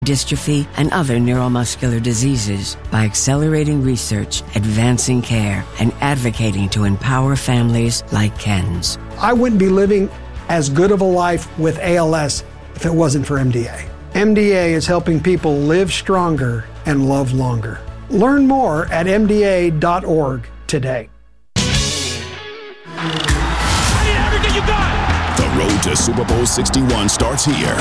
dystrophy, and other neuromuscular diseases by accelerating research, advancing care, and advocating to empower families like Ken's. I wouldn't be living as good of a life with ALS if it wasn't for MDA. MDA is helping people live stronger and love longer. Learn more at MDA.org today. Everything you got. The road to Super Bowl 61 starts here.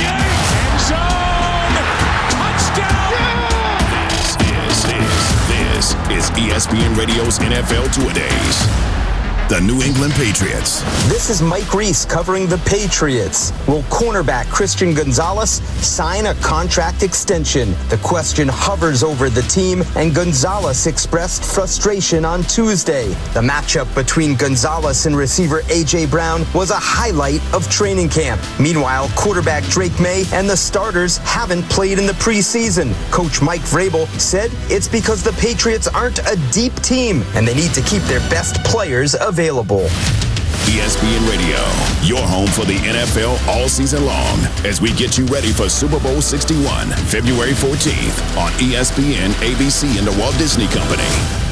This is ESPN Radio's NFL Two-A-Days. The New England Patriots. This is Mike Reese covering the Patriots. Will cornerback Christian Gonzalez sign a contract extension? The question hovers over the team, and Gonzalez expressed frustration on Tuesday. The matchup between Gonzalez and receiver A.J. Brown was a highlight of training camp. Meanwhile, quarterback Drake May and the starters haven't played in the preseason. Coach Mike Vrabel said it's because the Patriots aren't a deep team, and they need to keep their best players available. ESPN Radio, your home for the NFL all season long, as we get you ready for Super Bowl 61, February 14th on ESPN, ABC, and the Walt Disney Company.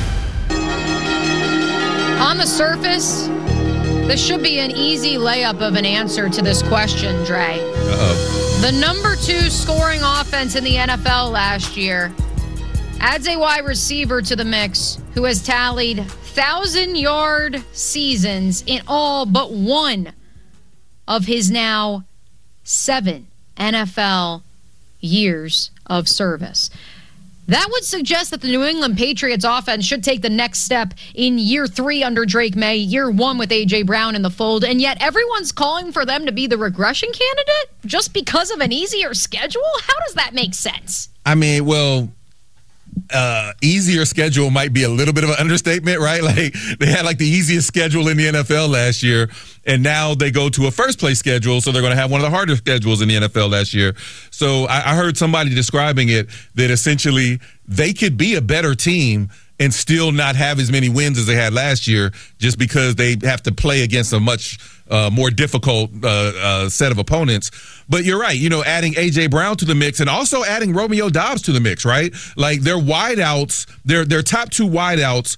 On the surface, this should be an easy layup of an answer to this question, Dre. The number 2 scoring offense in the NFL last year adds a wide receiver to the mix who has tallied 1,000-yard seasons in all but one of his now 7 NFL years of service. That would suggest that the New England Patriots offense should take the next step in year 3 under Drake May, year 1 with A.J. Brown in the fold, and yet everyone's calling for them to be the regression candidate just because of an easier schedule? How does that make sense? I mean, well, easier schedule might be a little bit of an understatement, right? Like, they had like the easiest schedule in the NFL last year, and now they go to a first place schedule, so they're going to have one of the harder schedules in the NFL last year. So I heard somebody describing it that essentially they could be a better team and still not have as many wins as they had last year, just because they have to play against a much more difficult set of opponents. But you're right, adding A.J. Brown to the mix and also adding Romeo Doubs to the mix, right? Like, their wideouts, their top 2 wideouts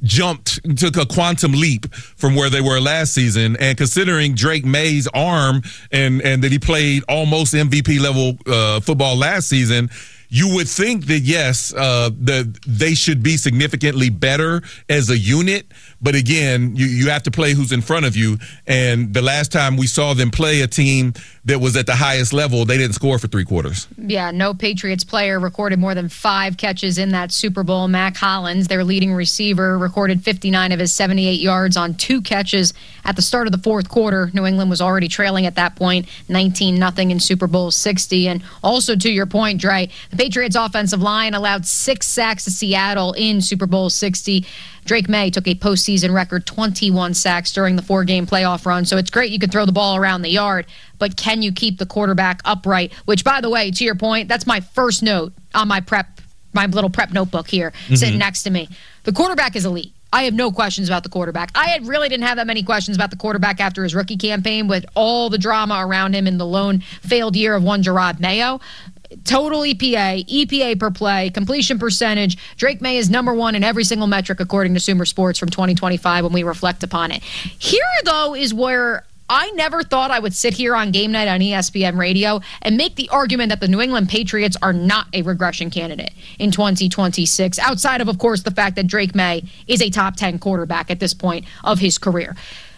took a quantum leap from where they were last season. And considering Drake May's arm and that he played almost MVP level football last season, you would think that, yes, that they should be significantly better as a unit. But again, you have to play who's in front of you. And the last time we saw them play a team that was at the highest level, they didn't score for 3 quarters. Yeah, no Patriots player recorded more than 5 catches in that Super Bowl. Mac Hollins, their leading receiver, recorded 59 of his 78 yards on 2 catches at the start of the fourth quarter. New England was already trailing at that point, 19-0 in Super Bowl 60. And also, to your point, Dre, the Patriots offensive line allowed 6 sacks to Seattle in Super Bowl 60. Drake May took a postseason record 21 sacks during the 4-game playoff run. So it's great you could throw the ball around the yard, but can you keep the quarterback upright? Which, by the way, to your point, that's my first note on my little prep notebook here, sitting next to me. The quarterback is elite. I have no questions about the quarterback. I really didn't have that many questions about the quarterback after his rookie campaign with all the drama around him in the lone failed year of one Gerard Mayo. Total EPA per play, completion percentage. Drake May is number 1 in every single metric according to Sumer Sports from 2025 when we reflect upon it. Here, though, is where I never thought I would sit here on game night on ESPN Radio and make the argument that the New England Patriots are not a regression candidate in 2026, outside of course, the fact that Drake May is a top 10 quarterback at this point of his career.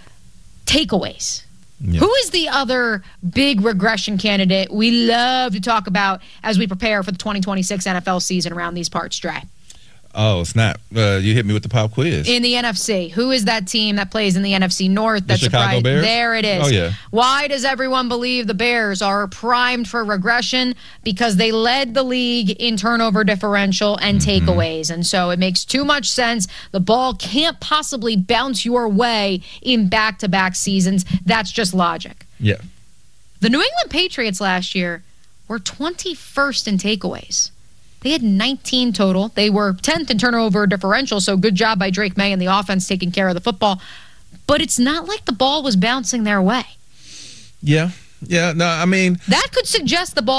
Takeaways. Yeah. Who is the other big regression candidate we love to talk about as we prepare for the 2026 NFL season around these parts, Dre? Oh, snap. You hit me with the pop quiz. In the NFC, who is that team that plays in the NFC North? The Chicago Bears? There it is. Oh, yeah. Why does everyone believe the Bears are primed for regression? Because they led the league in turnover differential and takeaways. And so it makes too much sense. The ball can't possibly bounce your way in back-to-back seasons. That's just logic. Yeah. The New England Patriots last year were 21st in takeaways. They had 19 total. They were 10th in turnover differential, so good job by Drake May and the offense taking care of the football. But it's not like the ball was bouncing their way. Yeah. Yeah, no, I mean... That could suggest the ball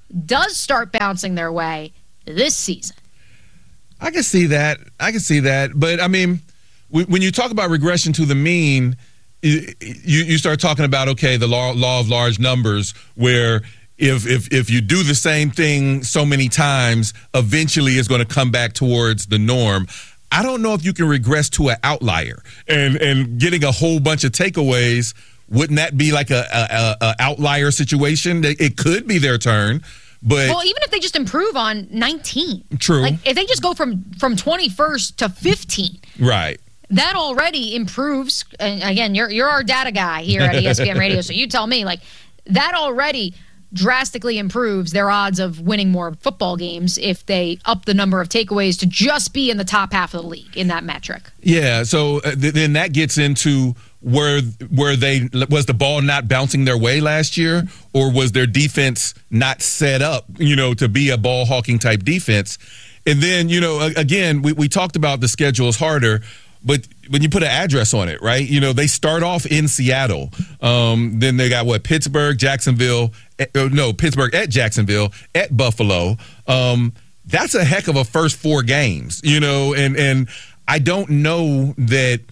does start bouncing their way this season. I can see that. But, I mean, when you talk about regression to the mean, you start talking about, okay, the law of large numbers, where if you do the same thing so many times, eventually it's going to come back towards the norm. I don't know if you can regress to an outlier, and getting a whole bunch of takeaways. Wouldn't that be like a outlier situation? It could be their turn, but even if they just improve on 19, true. Like if they just go from 21st to 15, right? That already improves. And again, you're our data guy here at ESPN Radio, so you tell me, like, that already drastically improves their odds of winning more football games if they up the number of takeaways to just be in the top half of the league in that metric. Yeah, so then that gets into where was the ball not bouncing their way last year, or was their defense not set up, to be a ball hawking type defense? And then, again, we talked about the schedule is harder, but when you put an address on it, right? They start off in Seattle. Then they got Pittsburgh, Jacksonville. Pittsburgh at Jacksonville, at Buffalo. That's a heck of a first 4 games, and I don't know that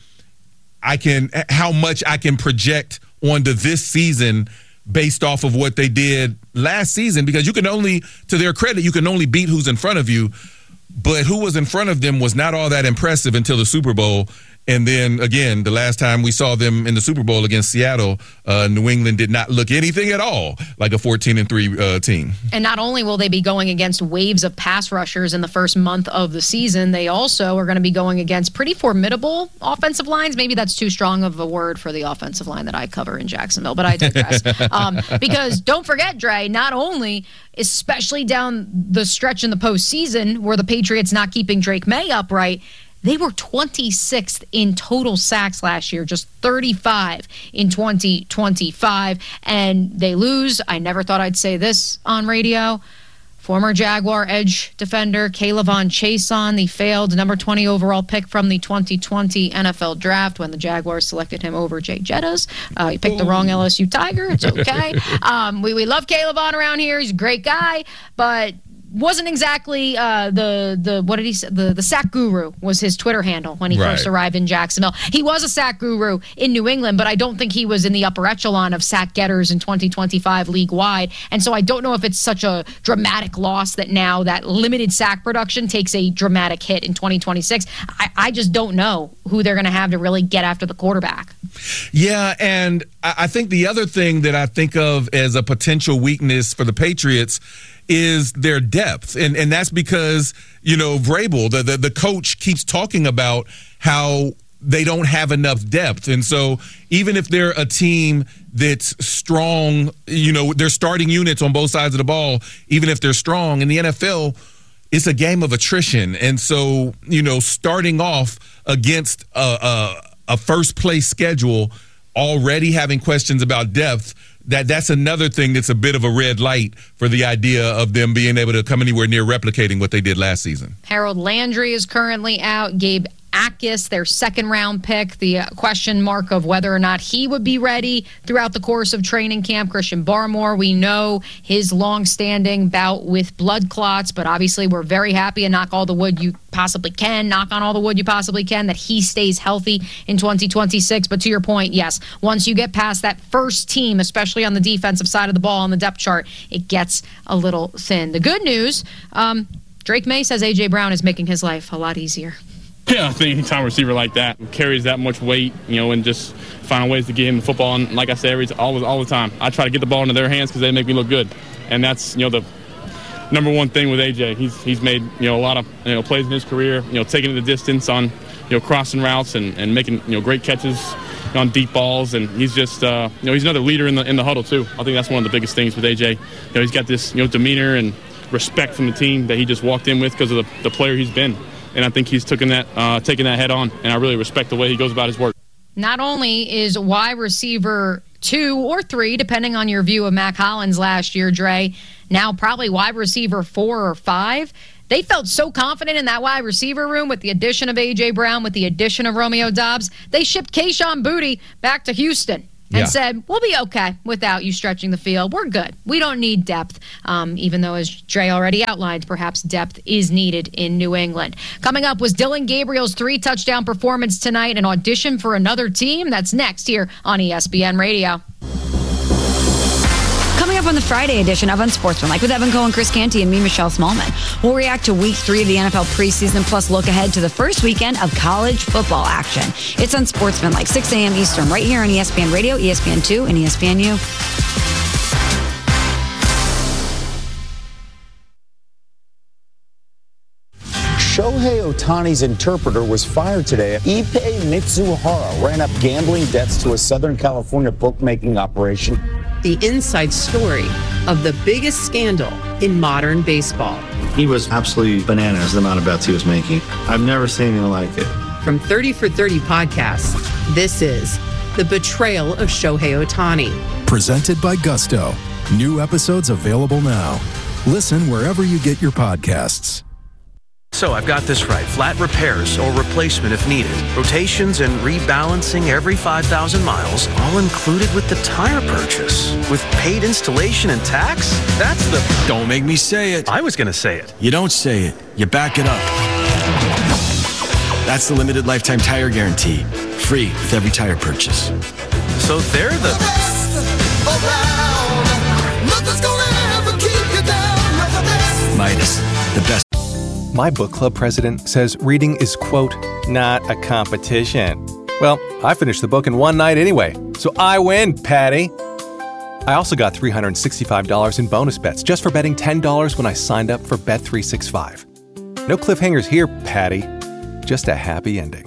how much I can project onto this season based off of what they did last season, because you can only, to their credit, you can only beat who's in front of you. But who was in front of them was not all that impressive until the Super Bowl. And then, again, the last time we saw them in the Super Bowl against Seattle, New England did not look anything at all like a 14-3 team. And not only will they be going against waves of pass rushers in the first month of the season, they also are going to be going against pretty formidable offensive lines. Maybe that's too strong of a word for the offensive line that I cover in Jacksonville, but I digress. Because don't forget, Dre, not only, especially down the stretch in the postseason where the Patriots not keeping Drake May upright, they were 26th in total sacks last year, just 35 in 2025. And they lose. I never thought I'd say this on radio. Former Jaguar edge defender Kayvon Chaisson, the failed number 20 overall pick from the 2020 NFL draft when the Jaguars selected him over Jay Jettas. He picked the wrong LSU Tiger. It's okay. We love Kayvon around here. He's a great guy, but wasn't exactly what did he say? The sack guru was his Twitter handle when he first arrived in Jacksonville. He was a sack guru in New England, but I don't think he was in the upper echelon of sack getters in 2025 league wide. And so I don't know if it's such a dramatic loss that now that limited sack production takes a dramatic hit in 2026. I just don't know who they're going to have to really get after the quarterback. Yeah, and I think the other thing that I think of as a potential weakness for the Patriots is their depth. And that's because, Vrabel, the coach, keeps talking about how they don't have enough depth. And so even if they're a team that's strong, they're starting units on both sides of the ball, even if they're strong, in the NFL, it's a game of attrition. And so, starting off against a first-place schedule, already having questions about depth, that's another thing that's a bit of a red light for the idea of them being able to come anywhere near replicating what they did last season. Harold Landry is currently out. Gabe Akis, their second-round pick, the question mark of whether or not he would be ready throughout the course of training camp. Christian Barmore, we know his long-standing bout with blood clots, but obviously we're very happy, and knock on all the wood you possibly can, that he stays healthy in 2026. But to your point, yes, once you get past that first team, especially on the defensive side of the ball on the depth chart, it gets a little thin. The good news, Drake May says A.J. Brown is making his life a lot easier. Yeah, I think anytime a receiver like that carries that much weight, and just find ways to get him the football. And like I said, all the time, I try to get the ball into their hands because they make me look good. And that's, the number one thing with AJ. He's made, a lot of, plays in his career, taking it the distance on, crossing routes and making, great catches on deep balls. And he's just, he's another leader in the huddle too. I think that's one of the biggest things with AJ. He's got this, demeanor and respect from the team that he just walked in with because of the player he's been. And I think he's taken that head on, and I really respect the way he goes about his work. Not only is wide receiver 2 or 3, depending on your view of Mack Hollins last year, Dre, now probably wide receiver 4 or 5. They felt so confident in that wide receiver room with the addition of A.J. Brown, with the addition of Romeo Doubs. They shipped Kayshon Boutte back to Houston. and said, we'll be okay without you stretching the field. We're good. We don't need depth, even though, as Dre already outlined, perhaps depth is needed in New England. Coming up was Dillon Gabriel's 3-touchdown performance tonight, an audition for another team. That's next here on ESPN Radio. Coming up on the Friday edition of Unsportsmanlike with Evan Cohen, Chris Canty, and me, Michelle Smallman. We'll react to Week 3 of the NFL preseason, plus look ahead to the first weekend of college football action. It's Unsportsmanlike, 6 a.m. Eastern, right here on ESPN Radio, ESPN2, and ESPNU. Shohei Ohtani's interpreter was fired today. Ippei Mitsuhara ran up gambling debts to a Southern California bookmaking operation. The inside story of the biggest scandal in modern baseball. He was absolutely bananas, the amount of bets he was making. I've never seen anything like it. From 30 for 30 podcasts, this is The Betrayal of Shohei Ohtani. Presented by Gusto. New episodes available now. Listen wherever you get your podcasts. So I've got this right. Flat repairs or replacement if needed. Rotations and rebalancing every 5,000 miles, all included with the tire purchase. With paid installation and tax? That's the... Don't make me say it. I was going to say it. You don't say it. You back it up. That's the limited lifetime tire guarantee. Free with every tire purchase. So they're the... best around. Nothing's gonna ever keep you down. You're the best. Midas, the best. My book club president says reading is, quote, not a competition. Well, I finished the book in one night anyway, so I win, Patty. I also got $365 in bonus bets just for betting $10 when I signed up for Bet365. No cliffhangers here, Patty. Just a happy ending.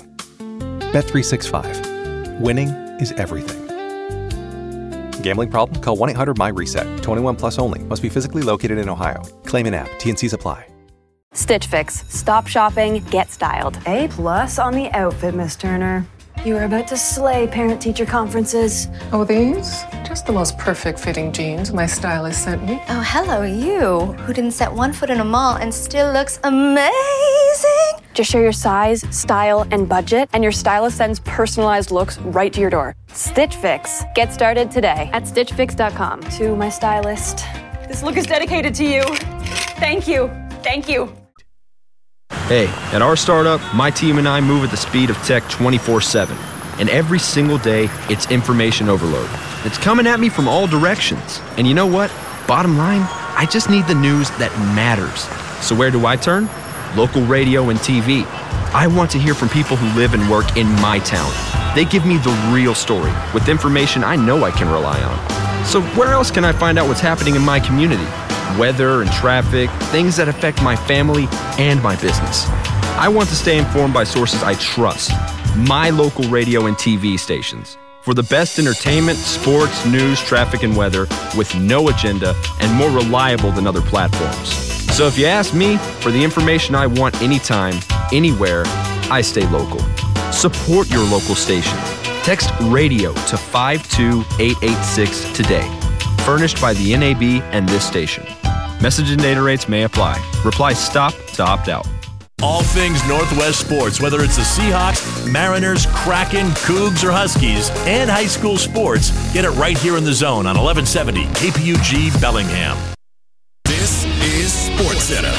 Bet365. Winning is everything. Gambling problem? Call 1-800-MY-RESET. 21 plus only. Must be physically located in Ohio. Claim in app. T&Cs apply. Stitch Fix. Stop shopping, get styled. A+ on the outfit, Miss Turner. You are about to slay parent-teacher conferences. Oh, these? Just the most perfect fitting jeans my stylist sent me. Oh, hello, you, who didn't set one foot in a mall and still looks amazing. Just share your size, style, and budget, and your stylist sends personalized looks right to your door. Stitch Fix. Get started today at StitchFix.com. To my stylist, this look is dedicated to you. Thank you. Thank you. Hey, at our startup, my team and I move at the speed of tech 24/7. And every single day, it's information overload. It's coming at me from all directions. And you know what? Bottom line, I just need the news that matters. So where do I turn? Local radio and TV. I want to hear from people who live and work in my town. They give me the real story with information I know I can rely on. So where else can I find out what's happening in my community? Weather and traffic, things that affect my family and my business. I want to stay informed by sources I trust. My local radio and TV stations. For the best entertainment, sports, news, traffic, and weather with no agenda and more reliable than other platforms. So if you ask me for the information I want anytime, anywhere, I stay local. Support your local station. Text radio to 52886 today. Furnished by the NAB and this station. Message and data rates may apply. Reply STOP to opt out. All things Northwest sports, whether it's the Seahawks, Mariners, Kraken, Cougs, or Huskies, and high school sports, get it right here in the zone on 1170 KPUG Bellingham. This is SportsCenter.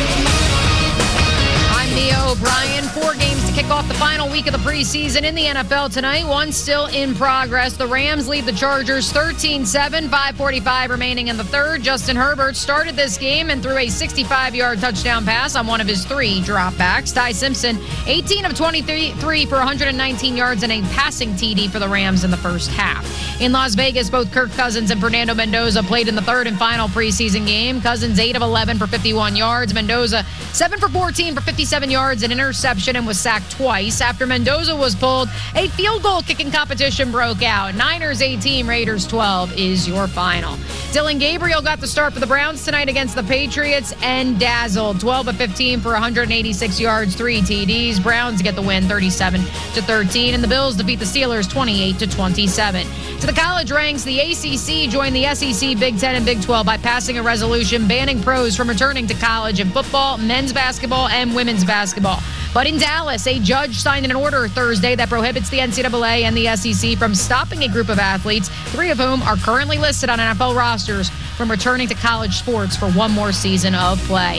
I'm Mia O'Brien. 4 games to kick off the final week of the preseason in the NFL tonight. One still in progress. The Rams lead the Chargers 13-7, 5:45 remaining in the third. Justin Herbert started this game and threw a 65-yard touchdown pass on one of his 3 dropbacks. Ty Simpson, 18 of 23 for 119 yards and a passing TD for the Rams in the first half. In Las Vegas, both Kirk Cousins and Fernando Mendoza played in the third and final preseason game. Cousins 8 of 11 for 51 yards. Mendoza 7 for 14 for 57 yards, an interception, and was sacked twice. After Mendoza was pulled, a field goal kicking competition broke out. Niners 18, Raiders 12 is your final. Dillon Gabriel got the start for the Browns tonight against the Patriots and dazzled. 12 of 15 for 186 yards, 3 TDs. Browns get the win 37-13, and the Bills defeat the Steelers 28-27. To the college ranks, the ACC joined the SEC, Big Ten, and Big 12 by passing a resolution banning pros from returning to college in football, men's basketball, and women's basketball. But in Dallas, a judge signed an order Thursday that prohibits the NCAA and the SEC from stopping a group of athletes, 3 of whom are currently listed on NFL rosters, from returning to college sports for one more season of play.